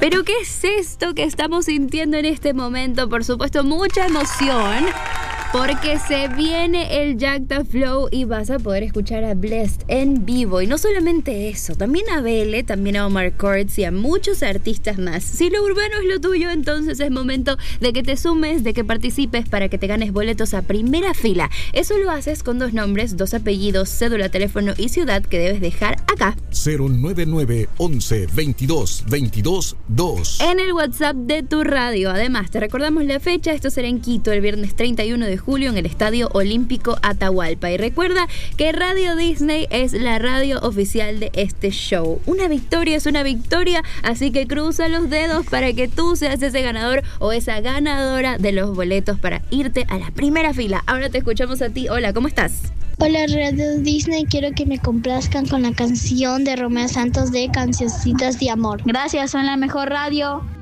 Pero ¿qué es esto que estamos sintiendo en este momento? Por supuesto, mucha emoción. Porque se viene el Jacta Flow y vas a poder escuchar a Blessd en vivo. Y no solamente eso, también a Bele, también a Omar Courtz y a muchos artistas más. Si lo urbano es lo tuyo, entonces es momento de que te sumes, de que participes para que te ganes boletos a primera fila. Eso lo haces con 2 nombres, 2 apellidos, cédula, teléfono y ciudad que debes dejar acá. 099 11 22 22 2. En el WhatsApp de tu radio. Además, te recordamos la fecha. Esto será en Quito el viernes 31 de julio en el Estadio Olímpico Atahualpa. Y recuerda que Radio Disney es la radio oficial de este show. Una victoria es una victoria, así que cruza los dedos para que tú seas ese ganador o esa ganadora de los boletos para irte a la primera fila. Ahora te escuchamos a ti. Hola, ¿cómo estás? Hola Radio Disney, quiero que me complazcan con la canción de Romeo Santos de Cancioncitas de Amor. Gracias, son la mejor radio.